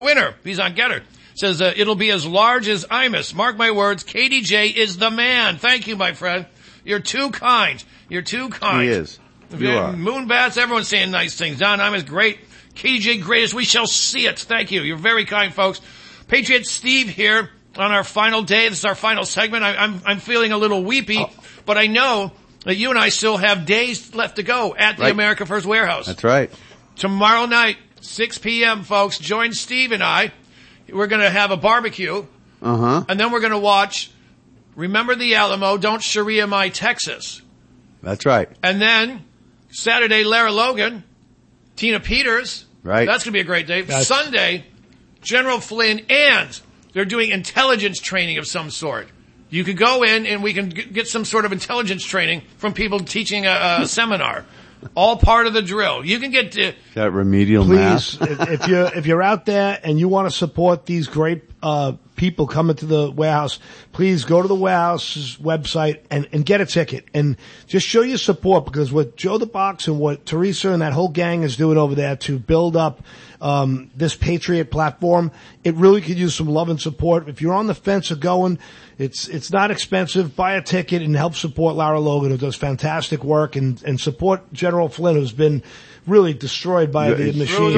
winner. He's on Getter. Says, it'll be as large as Imus. Mark my words, KDJ is the man. Thank you, my friend. You're too kind. You're too kind. He is. You are. Moonbats, everyone's saying nice things. Don Imus, great. KDJ, greatest. We shall see it. Thank you. You're very kind, folks. Patriot Steve here on our final day. This is our final segment. I'm feeling a little weepy, but I know that you and I still have days left to go at the America First Warehouse. That's right. Tomorrow night, 6 p.m., folks, join Steve and I. We're going to have a barbecue. And then we're going to watch Remember the Alamo, Don't Sharia My Texas. That's right. And then Saturday, Lara Logan, Tina Peters. Right. That's going to be a great day. Sunday, General Flynn, and they're doing intelligence training of some sort. You could go in and we can get some sort of intelligence training from people teaching a seminar. All part of the drill. You can get that remedial math. if you're out there and you want to support these great people coming to the warehouse, please go to the warehouse's website and get a ticket and just show your support, because what Joe the Box and what Teresa and that whole gang is doing over there to build up this Patriot platform, it really could use some love and support. If you're on the fence of going, it's not expensive. Buy a ticket and help support Lara Logan, who does fantastic work, and support General Flynn, who's been really destroyed by the machine.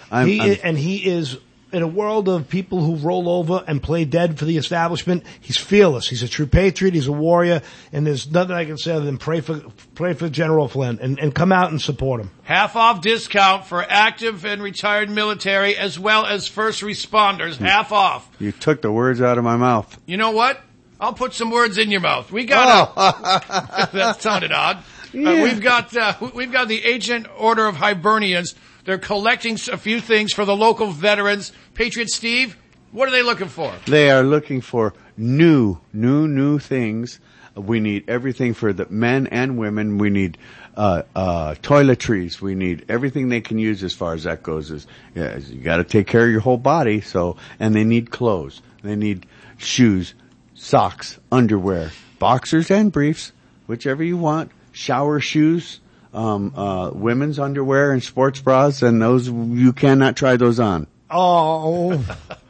He is, in a world of people who roll over and play dead for the establishment, he's fearless. He's a true patriot. He's a warrior. And there's nothing I can say other than pray for General Flynn and come out and support him. Half off discount for active and retired military as well as first responders. Half off. You took the words out of my mouth. You know what? I'll put some words in your mouth. We got that sounded odd. Yeah. We've got the Ancient Order of Hibernians. They're collecting a few things for the local veterans. Patriot Steve, what are they looking for? They are looking for new things. We need everything for the men and women. We need toiletries. We need everything they can use as far as that goes. You got to take care of your whole body. And they need clothes. They need shoes, socks, underwear, boxers and briefs, whichever you want. Shower shoes. Women's underwear and sports bras, and those, you cannot try those on. Oh,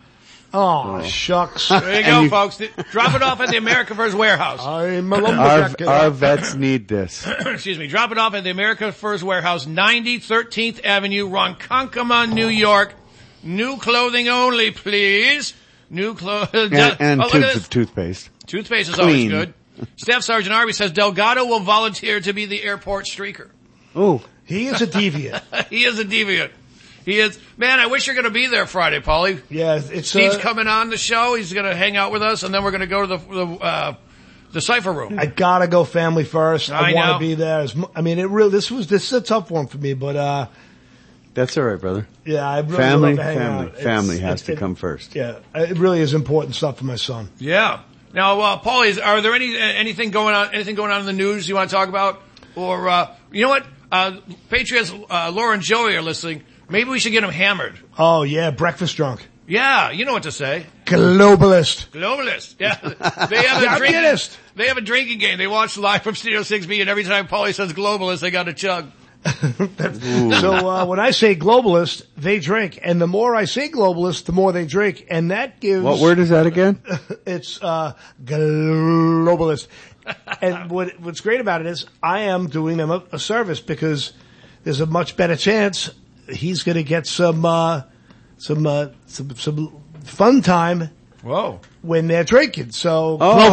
shucks. There you go, folks. Drop it off at the America First Warehouse. I'm a lumberjack. Our vets need this. Excuse me. Drop it off at the America First Warehouse, 90 13th Avenue, Ronkonkoma, New York. New clothing only, please. New clothing. And tubes of toothpaste. Toothpaste is always good. Staff Sergeant Arby says Delgado will volunteer to be the airport streaker. Oh, he is a deviant. He is a deviant. He is. Man, I wish you're going to be there Friday, Paulie. Yeah, Steve's coming on the show. He's going to hang out with us, and then we're going to go to the Cypher Room. I gotta go family first. I want to be there. I mean, this is a tough one for me, but that's all right, brother. Yeah, I really love to hang out. Family has to come first. Yeah, it really is important stuff for my son. Yeah. Now, Paulie, are there anything going on in the news you want to talk about? Or, you know what? Patriots, Laura and Joey are listening. Maybe we should get them hammered. Oh, yeah, breakfast drunk. Yeah, you know what to say. Globalist. Yeah. They have a drinking game. They watch live from Studio 6B, and every time Paulie says globalist, they got to chug. So when I say globalist, they drink, and the more I say globalist, the more they drink, and that gives. What word is that again? It's globalist. And what's great about it is I am doing them a service, because there's a much better chance he's going to get some fun time. Whoa! When they're drinking, so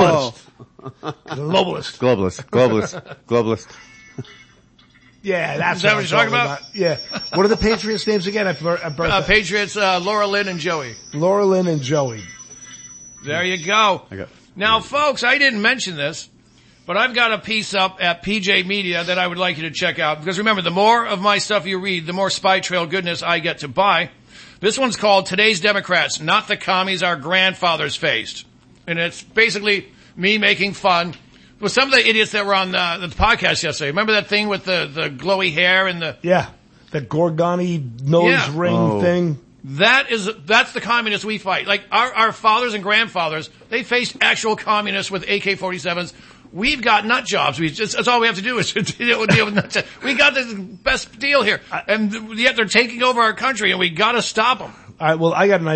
globalist. Yeah, that's what you're talking about? Yeah. What are the Patriots' names again? Patriots, Laura Lynn and Joey. Laura Lynn and Joey. There you go. Now, folks, I didn't mention this, but I've got a piece up at PJ Media that I would like you to check out. Because remember, the more of my stuff you read, the more Spy Trail goodness I get to buy. This one's called Today's Democrats, Not the Commies Our Grandfathers Faced. And it's basically me making fun with some of the idiots that were on the podcast yesterday. Remember that thing with the glowy hair and the... Yeah, the Gorgani nose ring thing. That's the communists we fight. Like, our fathers and grandfathers, they faced actual communists with AK-47s. We've got nut jobs. That's all we have to do is deal with nut jobs. We got the best deal here. And yet they're taking over our country, and we gotta stop them. All right. Well, I got an